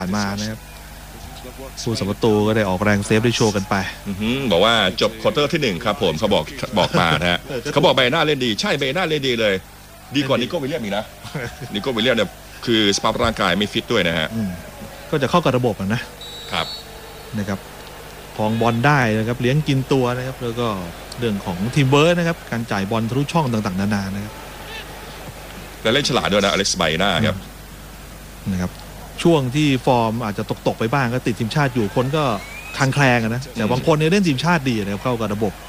ผ่านมานะครับผู้สัมประตูก็ได้ออกแรงเซฟได้โชว์กันไปบอกว่าจบควอเตอร์ที่1ครับผมเขาบอกมานะฮะเขาบอกใบหน้าเล่นดีใช่ใบหน้าเล่นดีเลยดีกว่านิโก้วิลเลียมอีกนะนิโก้วิลเลียมเนี่ยคือสภาพร่างกายไม่ฟิตด้วยนะฮะก็จะเข้ากับระบบนะครับครองบอลได้นะครับเลี้ยงกินตัวนะครับแล้วก็เรื่องของทีมเวิร์คนะครับการจ่ายบอลทะลุช่องต่างๆนานานะครับและเล่นฉลาดด้วยนะอเล็กซ์ไบน่าครับช่วงที่ฟอร์มอาจจะตกไปบ้างก็ติดทีมชาติอยู่คนก็คลางแคลงนะแต่บางคนเนี่ยเล่นทีมชาติดีนะครับเข้ากับระบบ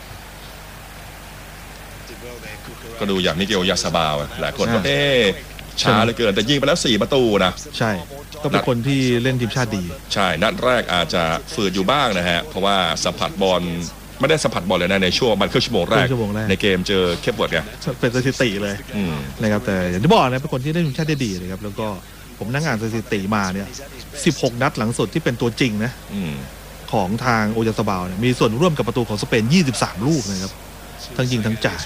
ก็ดูอย่างมิเกลยาซาบาวหลายคนก็ช้าเหลือเกินแต่ยิงไปแล้ว4 ประตูนะใช่ก็เป็นคนที่เล่นทีมชาติดีใช่นัดแรกอาจจะฝืดอยู่บ้างนะฮะเพราะว่าสัมผัสบอลไม่ได้สัมผัสบอลเลยนะในช่วงมันครึ่งชั่วโมงแรกในเกมเจอเคปเวิร์ดไงเป็นสถิติเลยนะครับแต่อย่างที่บอกนะเป็นคนที่เล่นทีมชาติได้ดีนะครับแล้วก็ผมนั่งอ่านสถิติมาเนี่ย16 นัดหลังสุดที่เป็นตัวจริงนะของทางโอยาซาบาวเนี่ยมีส่วนร่วมกับประตูของสเปน23 ลูกนะครับทั้งยิงทั้งจ่าย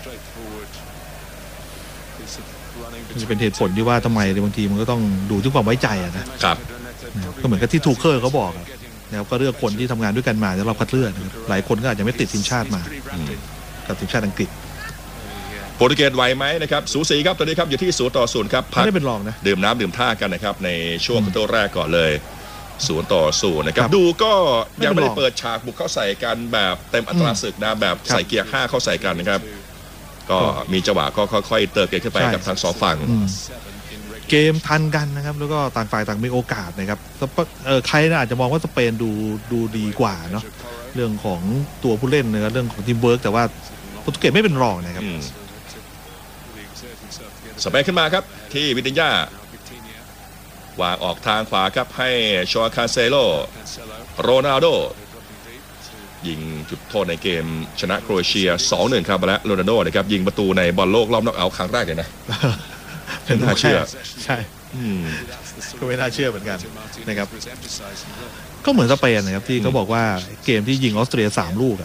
จะเป็นเหตุผลที่ว่าทำไมบางทีมันก็ต้องดูที่ความไว้ใจนะครับก็เหมือนกับที่ทูเคอร์เขาบอกนะครับก็เลือกคนที่ทำงานด้วยกันมาแล้วเราคัดเลือกหลายคนก็อาจจะไม่ติดทีมชาติมากับทีมชาติอังกฤษโปรตุเกสไหวไหมนะครับสูสีครับตอนนี้ครับอยู่ที่0-0ครับพักได้เป็นรองนะดื่มน้ำดื่มท่ากันนะครับในช่วงตัวแรกก่อนเลย0-0นะครับดูก็ยังไม่ได้เปิดฉากบุกเข้าใส่กันแบบเต็มอัตราศึกนะแบบใส่เกียร์5เข้าใส่กันนะครับก็มีจังหวะก็ค่อยๆเติมเกมขึ้นไปกับทั้งสองฝั่งเกมทันกันนะครับแล้วก็ต่างฝ่ายต่างมีโอกาสนะครับใครอาจจะมองว่าสเปนดูดีกว่าเนาะเรื่องของตัวผู้เล่นนะครับเรื่องของทีมเวิร์กแต่ว่าโปรตุเกสไม่เป็นรองนะครับสเปนขึ้นมาครับที่วิติญญาวางออกทางขวาครับให้ชอคาเซโลโรนัลโดยิงจุดโทษในเกมชนะโครเอเชีย 2-1 ครับและโรนัลโดนะครับยิงประตูในบอลโลกรอบน็อกเอาท์ครั้งแรกเลยนะเป็นน่าเชื่อใช่ก็ไม่น่าเชื่อเหมือนกันนะครับก็เหมือนสเปนนะครับที่เขาบอกว่าเกมที่ยิงออสเตรีย3 ลูก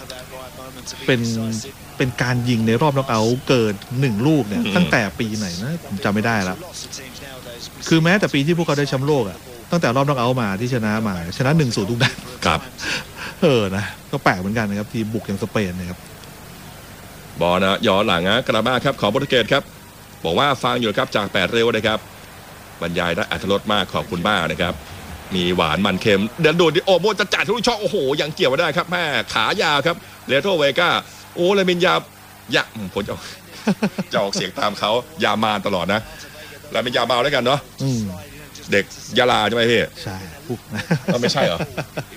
เป็นการยิงในรอบน็อกเอาท์เกิน1 ลูกเนี่ยตั้งแต่ปีไหนนะผมจำไม่ได้แล้วคือแม้แต่ปีที่พวกเขาได้แชมป์โลกตั้งแต่รอบน็อกเอาท์มาที่ชนะ 1-0 ทุกนัดครับนะก็แปลกเหมือนกันนะครับทีมบุกอย่างสเปนนะครับบอลนะย้อนหลังนะกราบ้าครับของโปรตุเกสครับบอกว่าฟังอยู่ครับจาก8เร็วนะครับบรรยายได้อรรถรสมากขอบคุณมากนะครับมีหวานมันเค็มเดินโดดโอ้โมจะจ่ายทุกช่องโอ้โหยังเกี่ยวไม่ได้ครับแม่ขายาวครับเลโทเวก้าโอ้เลยมินยายะผมจะออกเสียงตามเขายามาตลอดนะแล้วเป็นยาเบาแล้วกันเนาะเด็กยาลาใช่ไหมพี่ใช่ปุ๊บนะไม่ใช่เหรอ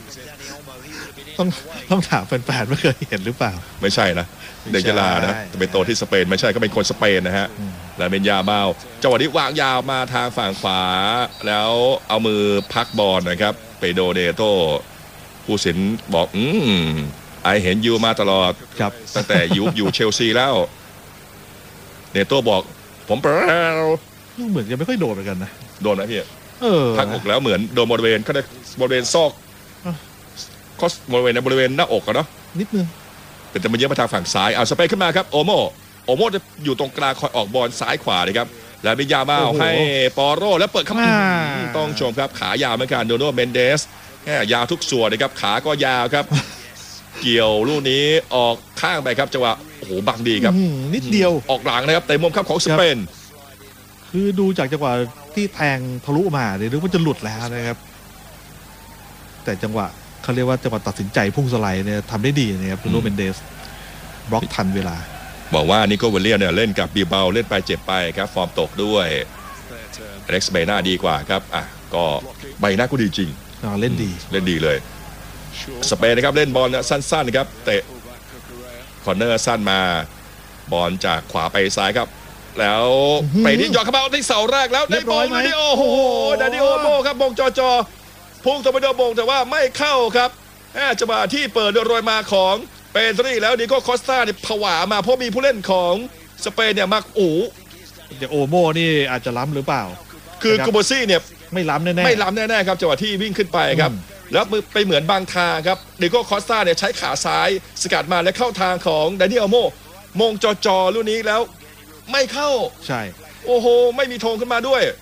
ต้องถามแฟนๆว่าเคยเห็นหรือเปล่าไม่ใช่นะเด็กยาลานะเป็นโตที่สเปนไม่ใช่ก็เป็นคนสเปนนะฮะแล้วเป็นยาเบาจังหวะนี้วางยาวมาทางฝั่งขวาแล้วเอามือพักบอลนะครับเปโดเนโตผู้สินบอกไอเห็นยูมาตลอดครับตั้งแต่อยู่เชลซีแล้วเนโตบอกผมเปล่าเหมือนจะไม่ค่อยโดนเหมือนกันนะโดนไหมพี่พักอกแล้วเหมือนโดนบริเวณก็ได้บริเวณซอกก็บริเวณในบริเวณหน้าอกเนาะนิดนึงเป็นแต่มันเยอะมาทางฝั่งซ้ายเอาสเปนขึ้นมาครับโอโมจะอยู่ตรงกลางคอยออกบอลซ้ายขวาเลยครับแล้วมียามาให้ปอโรแล้วเปิดเข้ามาต้องชมครับขายาวเหมือนกันโดโนเมนเดสแค่ยาวทุกส่วนนะครับขาก็ยาวครับเกี่ยวลูกนี้ออกข้างไปครับจังหวะโอ้โหบังดีครับนิดเดียวออกหลังนะครับเตะมุมครับของสเปนคือดูจากจังหวะที่แทงทะลุมาเนี่ยนึกว่าจะหลุดแล้วนะครับแต่จังหวะเขาเรียกว่าจังหวะตัดสินใจพุ่งสไลด์เนี่ยทำได้ดีนะครับโรเบนเดสบล็อกทันเวลาบอกว่านิโก้วิลเลียมเนี่ยเล่นกับบีเบาเล่นไปเจ็บไปครับฟอร์มตกด้วยอเล็กซ์ใบหน้าดีกว่าครับก็ใบหน้าก็ดีจริงเล่นดีเลยสเปนนะครับเล่นบอลสั้นๆครับเตะคอร์เนอร์สั้นมาบอลจากขวาไปซ้ายครับแล้วไปที่ยอดเข้ามาที่เสาแรกแล้วได้บอลมาดิโอ้โหดานิโอโมครับบงจอพุ่งตัวไปโดนบงแต่ว่าไม่เข้าครับจังหวะที่เปิดโดยโรยมาของเปโตรีแล้วดิโก้คอสตาเนี่ยผวามาเพราะมีผู้เล่นของสเปนเนี่ยมาเดี๋ยวโอโมนี่อาจจะล้ำหรือเปล่าคือกูโบซี่เนี่ยไม่ล้ำแน่ๆครับจังหวะที่วิ่งขึ้นไปครับแล้วไปเหมือนบางทางครับดิโก้คอสตาเนี่ยใช้ขาซ้ายสกัดมาและเข้าทางของดานิโอโมมงจอลูกนี้แล้วไม่เข้าใช่โอ้โหไม่มีธงขึ้นมาด้วย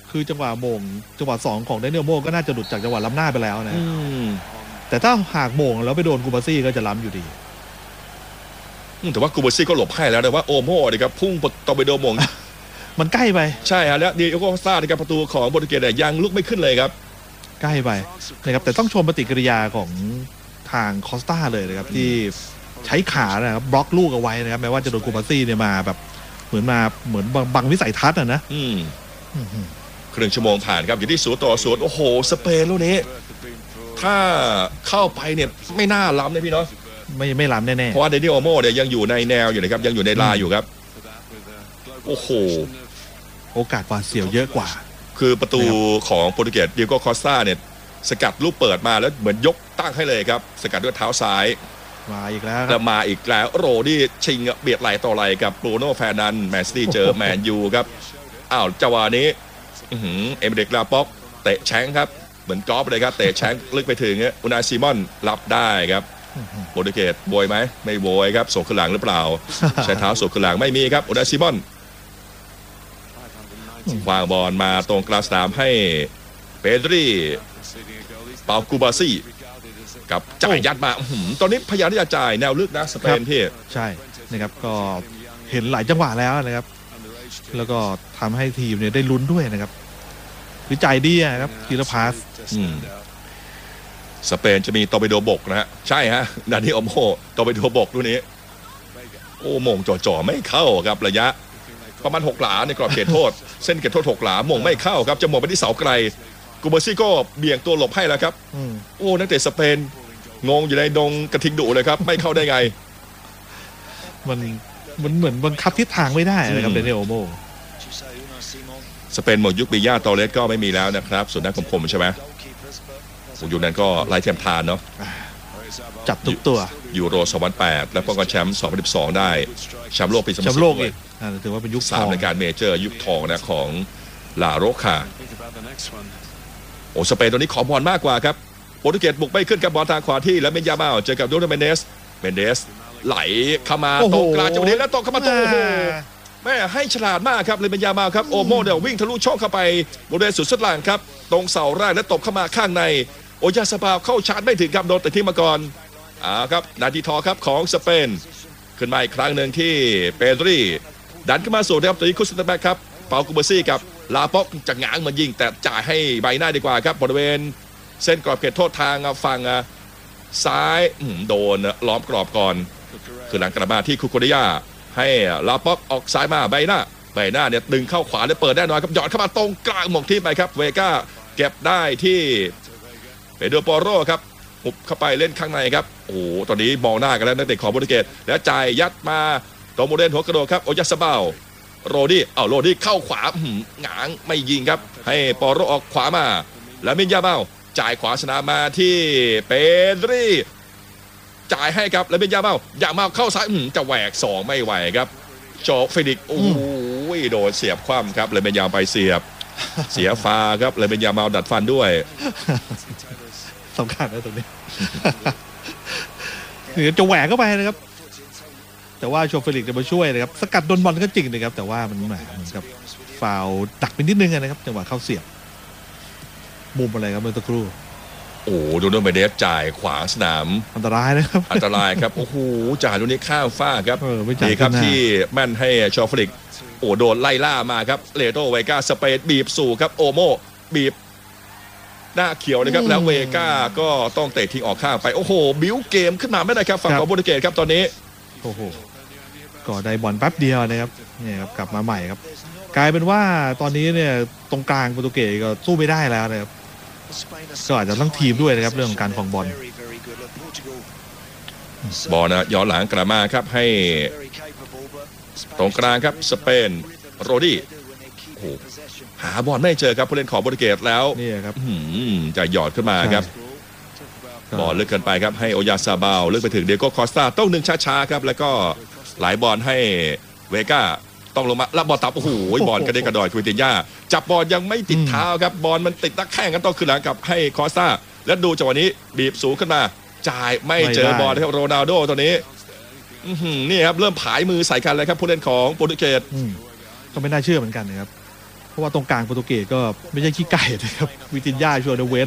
คือจังหวะโมงจังหวะ2ของเดนิเอลโมก็น่าจะหลุดจากจังหวะล้ำหน้าไปแล้วนะ แต่ถ้าหากโมงแล้วไปโดนกูบาซี่ก็จะล้ำอยู่ดีแต่ว่ากูเบอร์ซี่ก็หลบให้แล้วแต่ว่าโอโม่นะครับพุ่งตอร์ปิโดหม่งมันใกล้ไปใช่ฮะแล้วดิเอโก้คอสตานะครับประตูของโปรตุเกสเนี่ยยังลุกไม่ขึ้นเลยครับใกล้ไปนะครับแต่ต้องชมปฏิกิริยาของทางคอสตาเลยนะครับที่ใช้ขานะครับบล็อกลูกเอาไว้นะครับแม้ว่าจะโดนกูบาซี่เนี่ยมาแบบเหมือนบังวิสัยทัศน์นะครึ่งชั่วโมงผ่านครับอยู่ที่0-0โอ้โหสเปนลูกนี้ถ้าเข้าไปเนี่ยไม่น่าล้ำเลยพี่เนาะไม่ล้ำแน่ๆเพราะว่าเดนิโอโม่เนี่ยยังอยู่ในแนวอยู่นะครับยังอยู่ในลายอยู่ครับโอ้โหโอกาสกว่าเสียวเยอะกว่าคือประตูของโปรตุเกสดิโก้คอสตาเนี่ยสกัดลูกเปิดมาแล้วเหมือนยกตั้งให้เลยครับสกัดด้วยเท้าซ้ายมาอีกแล้วแล้วมาอีกแล้วโรดี้ชิงเบียดไหลต่อไหลกับบรูโน่แฟร์นันแมนซิตี้เจอแมนยูครับอ้าวจังหวะนี้เอเมเดกลาป็อกเตะแชงครับเหมือนกอล์ฟเลยครับเตะแชงลึกไปถึงอุนาซิมอนรับได้ครับโปรตุเกสโวยไหมไม่โวยครับส่งขึ้นหลังหรือเปล่าใช้เท้าส่งขึ้นหลังไม่มีครับอุนาซิมอนวางบอลมาตรงกลางสนามให้เปดรีเปากูบาซี่กับจ่ายยัดมาตอนนี้พยายามที่จะจ่ายแนวลึกนะสเปนพี่ใช่นะครับก็เห็นหลายจังหวะแล้วนะครับแล้วก็ทำให้ทีมเนี่ยได้ลุ้นด้วยนะครับคือจ่ายดีนะครับทีละพาสสเปนจะมีตอร์ปิโดบกนะฮะใช่ฮะดานิโอโมตอร์ปิโดบกดูนี้โอ้มงจ่อไม่เข้าครับระยะประมาณ6 หลาในกรอบเขตโทษเส้นเขตโทษ6 หลามงไม่เข้าครับจะมงไปที่เสาไกลกูเบอร์ซี่ก็เบี่ยงตัวหลบให้แล้วครับโอ้นักเตะสเปนงงอยู่ในดงกระทิงดุเลยครับไม่เข้าได้ไงมันเหมือนบังคับทิศทางไม่ได้นะครับเดนิเอลโมสเปนหมดยุคปิยาตอเรสก็ไม่มีแล้วนะครับส่วนนักคมใช่ไหมยุคนั้นก็ไล่เทียมทานเนาะจับทุกตัวยูโร2008แล้วป้องกันแชมป์2012ได้แชมป์โลกปี2010 แชมป์โลกอีกถือว่าเป็นยุค 3ในการเมเจอร์ยุคทองนะของลาโรคาโอ้สเปนตัวนี้ขอบอลมากกว่าครับโปรตุเกสบุกไม่ขึ้นกับบอลทางขวาที่แล้วเมนยามาเจอกับโดนเมเนสไหลเข้ามาตรงกลางจังหวะนี้แล้วตรงเข้ามาตรงโอ้โหแม่ให้ฉลาดมากครับเลยเมนยามาครับโอโมเดี๋ยววิ่งทะลุช่องเข้าไปบริเวณสุดล่างครับตรงเสาแรกแล้วตบเข้ามาข้างในโอยาซาบาวเข้าชาร์จไม่ถึงครับโดนแต่ที่มาก่อนครับนาทีทอครับของสเปนขึ้นมาอีกครั้งหนึ่งที่เปดรีดันขึ้นมาสู่ครับตัวนี้คุสเตอร์แบ็คครับเปากูเบอร์ซี่กับลาป็อกจะง้างมันยิงแต่จ่ายให้ใบหน้าดีกว่าครับบริเวณเส้นกรอบเขตโทษทางฝั่งซ้ายโดนล้อมกรอบก่อนคือหลังกระบาที่คุโคเดียให้ลาป็อกออกซ้ายมาใบหน้าเนี่ยดึงเข้าขวาแล้วเปิดแน่นอนครับหยอดเข้ามาตรงกลางหมกที่ไปครับเวก้าเก็บได้ที่เปโดรปอโรครับหุบเข้าไปเล่นข้างในครับโอ้ตอนนี้มองหน้ากันแล้วนักเตะของโปรตุเกสแล้วจ่ายยัดมาตรงโมเดนหัวกระโดดครับโอยาซาบาวโรดี้เข้าขวาหงางไม่ยิงครับให้ปอโรออกขวามาแล้วมินยาเมาจ่ายขวาสนามมาที่เปดรีจ่ายให้ครับแล้วมินยาเมาเข้าซ้ายจะแหวก2ไม่ไหวครับโจเฟดิกโอ้ยโดนเสียบคว่ำครับเลยเป็นยาไปเสียฟ้าครับเลยเป็นยาเมาดัดฟันด้วยสำคัญนะตรงนี้คือจะแหวกเข้าไปนะครับแต่ว่าโชเฟลิกจะมาช่วยนะครับสกัดโดนบอลก็จริงนะครับแต่ว่ามันเหมือนกับฟาวดักไปนิดนึงนะครับจังหวะเข้าเสียบมุมอะไรครับเมื่อสักครู่โอ้โดนเมเดฟจ่ายขวางสนามอันตรายนะครับอันตรายครับโอ้โหจ่ายตรงนี้ข้ามฟ้าครับนี่ครับที่แม่นให้โชเฟลิกโอ้โดนไล่ล่ามาครับเลโตไวก้าสเปซบีบสู่ครับโอโมบีบหน้าเขียวนะครับแล้วเวก้าก็ต้องเตะทิ้งออกข้างไปโอ้โหบิ้วเกมขึ้นมาไม่ได้ครับฝั่งของโปรตุเกสครับตอนนี้โอ้โหก็ได้บอลแป๊บเดียวนะครับเนี่ยครับกลับมาใหม่ครับกลายเป็นว่าตอนนี้เนี่ยตรงกลางโปรตุเกสก็สู้ไม่ได้แล้วนะครับก็อาจจะต้องทีมด้วยนะครับเรื่องของการครองบอลนะย้อนหลังกลับมาครับให้ตรงกลางครับสเปนโรดี้หาบอลไม่เจอครับผู้เล่นของโปรตุเกสแล้วนี่ครับจะหยอดขึ้นมาครับบอลลึกเกินไปครับให้โอยาซาบาวลึกไปถึงเดโก้คอสตาต้องดึงช้าๆครับแล้วก็หลายบอลให้เวก้าต้องลงมารับบอลตับโอ้โหบอลกระเด็นกระดอยคุยติย่าจับบอลยังไม่ติดเท้าครับบอลมันติดนักแข้งกันต้องขึ้นหลังกับให้คอสตาแล้วดูจังหวะนี้บีบสูงขึ้นมาจ่ายไม่เจอบอลนะครับโรนัลโดตัวนี้นี่ครับเริ่มผายมือใส่กันเลยครับผู้เล่นของโปรตุเกสก็ไม่น่าเชื่อเหมือนกันนะครับราะว่าตรงกลางโปรตุเกสก็ไม่ใช่ขี้ไก่นะครับวิตินญาชัวร์เดเวส